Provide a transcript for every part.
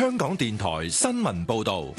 香港電台新聞報道。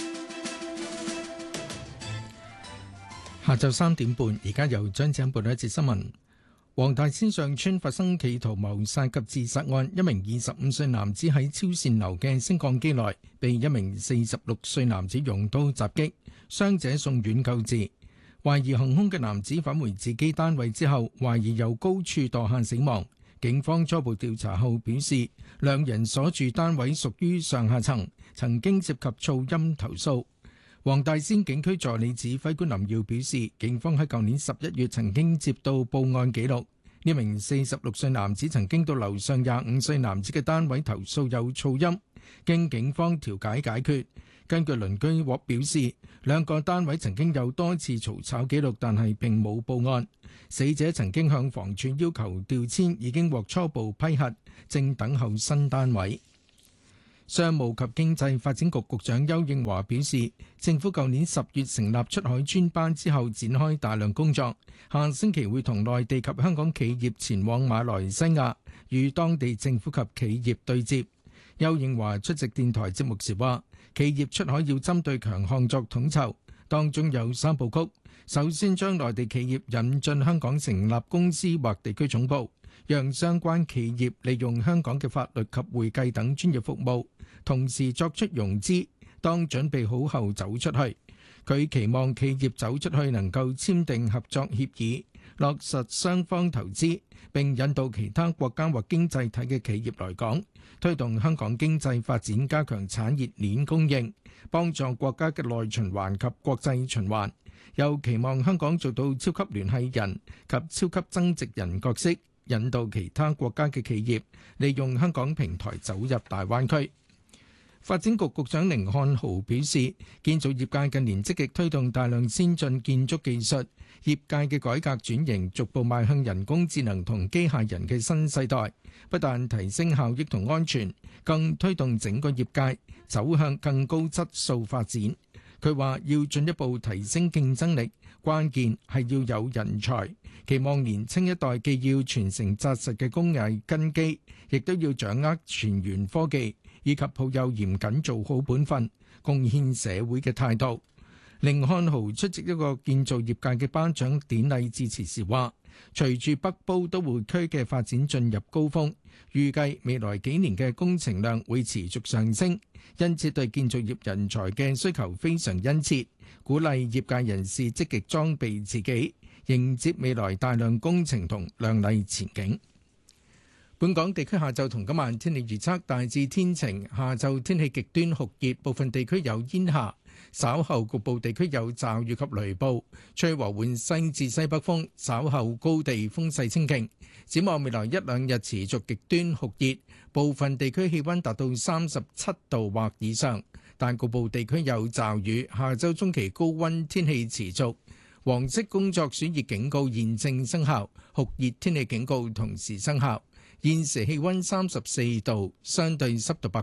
下晝3點半，而家由張子欣報道一節新聞。黃大仙上村發生企圖謀殺及自殺案，一名25歲男子喺超線樓嘅升降機內被一名46歲男子用刀襲擊，傷者送院救治。懷疑行兇嘅男子返回自己單位之後，懷疑由高處墮下死亡。警方初步調查後表示，兩人所住單位屬於上下層，曾經涉及噪音投訴。黃大仙警區助理指揮官林耀表示，警方喺舊年11月曾經接到報案記錄，呢名46歲男子曾經到樓上25歲男子嘅單位投訴有噪音，經警方調解解決。根據鄰居獲表示，兩個單位曾經有多次嘈吵記錄，但係並冇報案。死者曾經向房署要求調遷，已經獲初步批核，正等候新單位。商務及經濟發展局局長邱應華表示，政府舊年10月成立出海專班之後，展開大量工作，下星期會同內地及香港企業前往馬來西亞，與當地政府及企業對接。邱應華出席電台節目時話，企業出海要針對強項作統籌，當中有3部曲。首先將內地企業引進香港成立公司或地區總部，讓相關企業利用香港嘅法律及會計等專業服務，同時作出融資，當準備好後走出去。佢期望企業走出去能夠簽訂合作協議，落實雙方投資，並引導其他國家或經濟體嘅企業來港，推動香港經濟發展，加強產業鏈供應，幫助國家嘅內循環及國際循環。又期望香港做到超級聯繫人及超級增值人角色，引導其他國家嘅企業利用香港平台走入大灣區。發展局局長甯漢豪表示，建造業界近年積極推動大量先進建築技術，業界嘅改革轉型逐步邁向人工智能同機械人嘅新世代，不但提升效益同安全，更推動整個業界走向更高質素發展。佢話要進一步提升競爭力，關鍵係要有人才。期望年青一代既要傳承紮實嘅工藝根基，亦都要掌握全員科技，以及抱有嚴謹做好本分、貢獻社會嘅態度。甯漢豪出席一個建造業界嘅頒獎典禮致辭時話，隨住北都都會區嘅發展進入高峰，預計未來幾年嘅工程量會持續上升，因此對建造業人才嘅需求非常殷切，鼓勵業界人士積極裝備自己，迎接未來大量工程同亮麗前景。本港地區下晝同今晚天氣預測大致天晴，下晝天氣極端酷熱，部分地區有煙霞，稍後局部地區有驟雨及雷暴，吹和緩西至西北風，稍後高地風勢清勁。展望未來一兩日持續極端酷熱，部分地區氣溫達到37度或以上，但局部地區有驟雨。下週中期高溫天氣持續，黃色工作暑熱警告現正生效，酷熱天氣警告同時生效。現時氣溫34度，相對濕度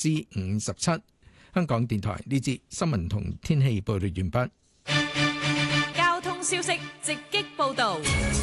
57%。香港電台呢節新聞同天氣報道完畢。 交通消息直擊報道。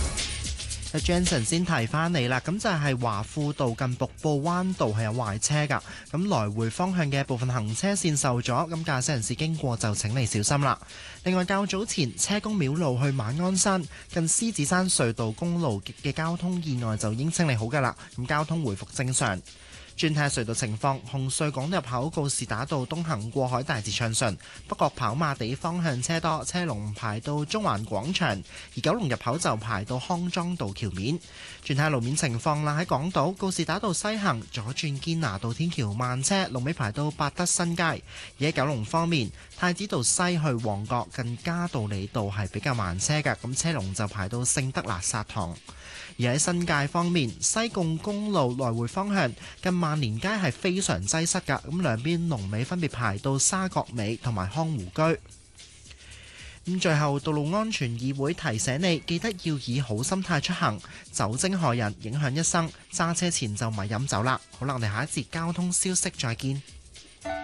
Jensen 先提翻你啦，咁就係華富道近瀑布灣道係有壞車㗎，咁來回方向嘅部分行車線受阻，咁駕駛人士經過就請你小心啦。另外較早前車公廟路去馬鞍山近獅子山隧道公路嘅交通意外就已經清理好㗎啦，咁交通回復正常。轉睇隧道情況，紅隧港入口告士打道東行過海大致暢順，北角跑馬地方向車多，車龍排到中環廣場，而九龍入口就排到康莊道橋面。轉睇路面情況啦，喺港島告士打道西行左轉堅拿道天橋慢車，龍尾排到百德新街；而喺九龍方面，太子道西去旺角近嘉道理道係比較慢車嘅，咁車龍就排到聖德肋撒堂。而喺新界方面，西貢公路來回方向近萬年街係非常擠塞㗎，咁兩邊龍尾分別排到沙角尾同埋康湖居。咁最後，道路安全議會提醒你，記得要以好心態出行，酒精害人，影響一生，揸車前就咪飲酒啦。好啦，我哋下一節交通消息再見。